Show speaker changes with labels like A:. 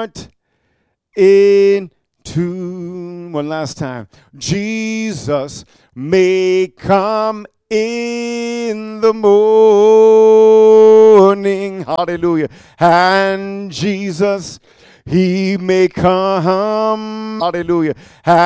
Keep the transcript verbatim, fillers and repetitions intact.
A: heart in tune. One last time. Jesus may come in the morning. Hallelujah. And Jesus, he may come. Hallelujah.